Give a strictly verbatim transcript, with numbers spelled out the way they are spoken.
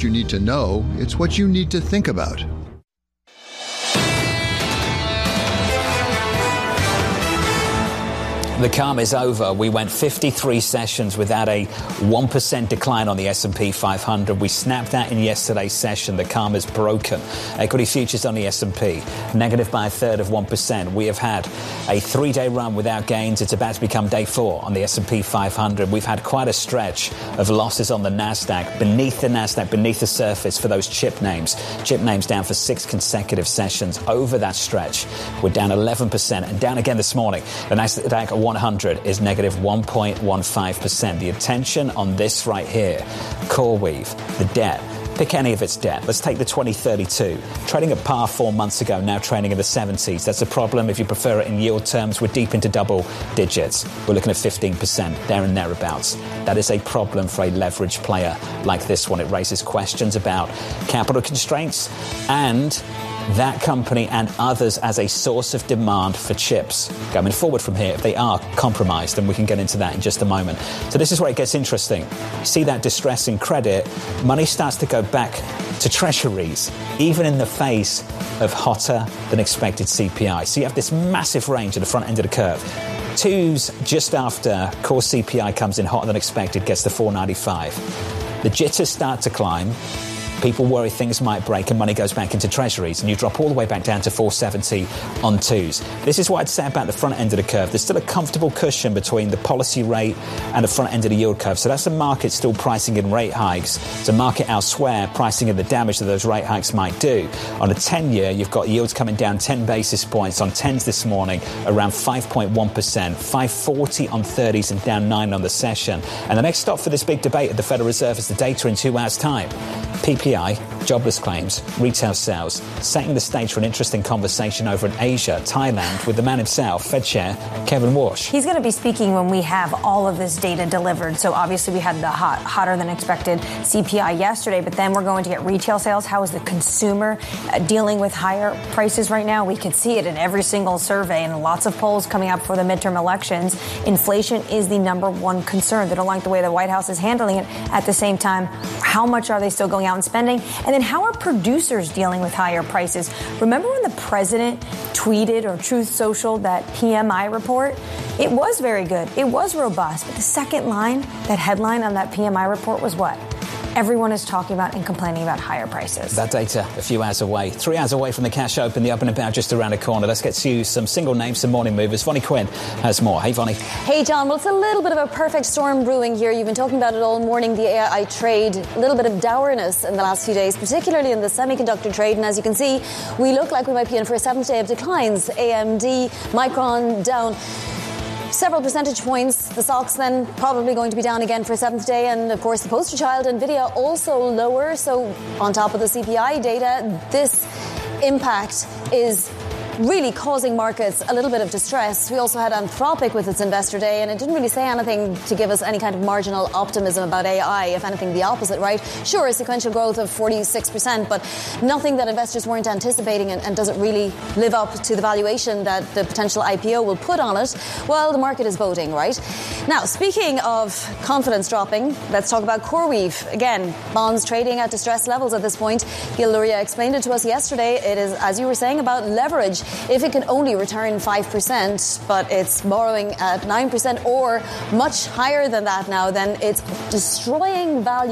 what you need to know. It's what you need to think about. The calm is over. We went fifty-three sessions without a one percent decline on the S and P five hundred. We snapped that in yesterday's session. The calm is broken. Equity futures on the S and P, negative by a third of one percent. We have had a three-day run without gains. It's about to become day four on the S and P five hundred. We've had quite a stretch of losses on the NASDAQ, beneath the NASDAQ, beneath the surface for those chip names. Chip names down for six consecutive sessions. Over that stretch, we're down eleven percent and down again this morning. The NASDAQ one hundred is negative one point one five percent. The attention on this right here, CoreWeave, the debt. Pick any of its debt. Let's take the twenty thirty-two. Trading at par four months ago, now trading in the seventies. That's a problem. If you prefer it in yield terms, we're deep into double digits. We're looking at fifteen percent, there and thereabouts. That is a problem for a leveraged player like this one. It raises questions about capital constraints and that company and others as a source of demand for chips going forward from here if they are compromised, and we can get into that in just a moment. So this is where it gets interesting. See that distress in credit, money starts to go back to treasuries, even in the face of hotter than expected C P I. So you have this massive range at the front end of the curve. Twos just after core C P I comes in hotter than expected, gets to four ninety-five. The jitters start to climb. People worry things might break and money goes back into treasuries, and you drop all the way back down to four seventy on twos. This is what I'd say about the front end of the curve. There's still a comfortable cushion between the policy rate and the front end of the yield curve. So that's the market still pricing in rate hikes. It's a market elsewhere pricing in the damage that those rate hikes might do. On a ten-year, you've got yields coming down ten basis points on tens this morning, around five point one percent, five forty on thirties and down nine on the session. And the next stop for this big debate at the Federal Reserve is the data in two hours' time. P P I, jobless claims, retail sales, setting the stage for an interesting conversation over in Asia, Thailand, with the man himself, Fed Chair Kevin Warsh. He's going to be speaking when we have all of this data delivered. So obviously we had the hot, hotter than expected C P I yesterday, but then we're going to get retail sales. How is the consumer uh, dealing with higher prices right now? We can see it in every single survey and lots of polls coming up for the midterm elections. Inflation is the number one concern. They don't like the way the White House is handling it. At the same time, how much are they still going out and spending? And then how are producers dealing with higher prices? Remember when the president tweeted or Truth Social that P M I report? It was very good. It was robust. But the second line, that headline on that P M I report was what? Everyone is talking about and complaining about higher prices. That data a few hours away. Three hours away from the cash open, the open and about just around the corner. Let's get to some single names, some morning movers. Vonnie Quinn has more. Hey, Vonnie. Hey, John. Well, it's a little bit of a perfect storm brewing here. You've been talking about it all morning, the A I trade. A little bit of dourness in the last few days, particularly in the semiconductor trade. And as you can see, we look like we might be in for a seventh day of declines. A M D, Micron down several percentage points. The stocks then probably going to be down again for a seventh day. And, of course, the poster child, NVIDIA, also lower. So on top of the C P I data, this impact is really causing markets a little bit of distress. We also had Anthropic with its investor day, and it didn't really say anything to give us any kind of marginal optimism about A I. If anything, the opposite, right? Sure, a sequential growth of forty-six percent, but nothing that investors weren't anticipating, and, and doesn't really live up to the valuation that the potential I P O will put on it. Well, the market is voting, right? Now, speaking of confidence dropping, let's talk about CoreWeave. Again, bonds trading at distressed levels at this point. Gil Luria explained it to us yesterday. It is, as you were saying, about leverage. If it can only return five percent, but it's borrowing at nine percent or much higher than that now, then it's destroying value.